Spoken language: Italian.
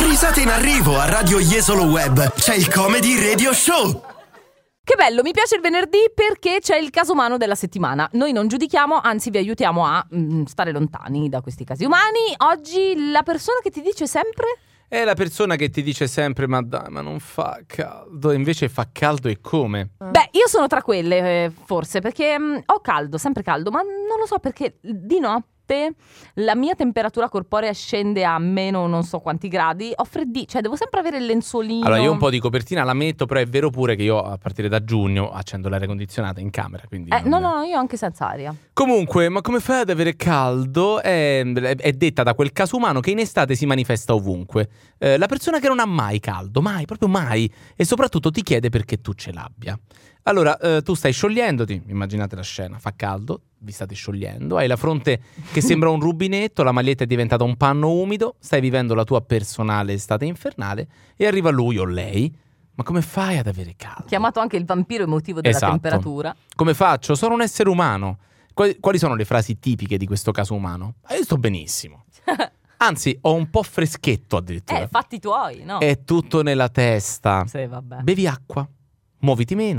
Risate in arrivo a Radio Jesolo Web. C'è il Comedy Radio Show. Che bello, mi piace il venerdì perché c'è il caso umano della settimana. Noi non giudichiamo, anzi vi aiutiamo a stare lontani da questi casi umani. Oggi la persona che ti dice sempre... È la persona che ti dice sempre ma dai, ma non fa caldo. E invece fa caldo e come? Beh, io sono tra quelle forse, perché ho caldo, sempre caldo, ma non lo so perché di notte la mia temperatura corporea scende a meno non so quanti gradi. Ho freddi, cioè devo sempre avere il lenzuolino. Allora io un po' di copertina la metto, però è vero pure che io a partire da giugno accendo l'aria condizionata in camera, quindi No, io anche senza aria. Comunque, ma come fai ad avere caldo? È detta da quel caso umano che in estate si manifesta ovunque. La persona che non ha mai caldo, mai, proprio mai, e soprattutto ti chiede perché tu ce l'abbia. Allora, tu stai sciogliendoti, immaginate la scena, fa caldo, vi state sciogliendo, hai la fronte che sembra un rubinetto, la maglietta è diventata un panno umido, stai vivendo la tua personale estate infernale e arriva lui o lei. Ma come fai ad avere caldo? Chiamato anche il vampiro emotivo della Esatto. temperatura. Come faccio? Sono un essere umano. Quali sono le frasi tipiche di questo caso umano? Io sto benissimo. Anzi, ho un po' freschetto addirittura. Fatti tuoi, no? È tutto nella testa. Sì, vabbè. Bevi acqua, muoviti meno.